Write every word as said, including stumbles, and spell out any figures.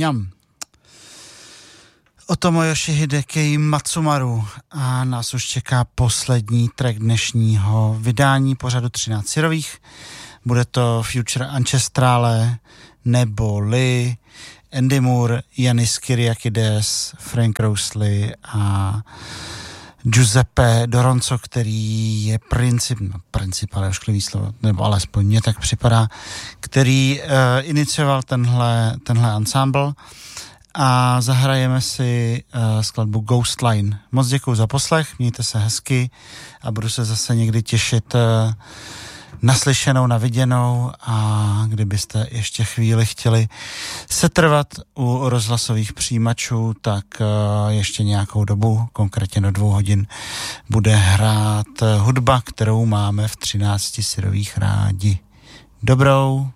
mňam. Otomoyoshi Hideki Matsumaru a nás už čeká poslední track dnešního vydání pořadu třináct syrových. Bude to Future Ancestrale neboli Andy Moore, Yannis Kyriakides, Frank Rosalie a Giuseppe Doronzo, který je princip, no princip, ale ošklivý slovo, nebo alespoň mně tak připadá, který uh, inicioval tenhle, tenhle ensemble a zahrajeme si uh, skladbu Ghostline. Moc děkuju za poslech, mějte se hezky a budu se zase někdy těšit uh, naslyšenou, naviděnou a kdybyste ještě chvíli chtěli setrvat u rozhlasových přijímačů, tak uh, ještě nějakou dobu, konkrétně do dvou hodin, bude hrát hudba, kterou máme v třinácti syrových rádi. Dobrou.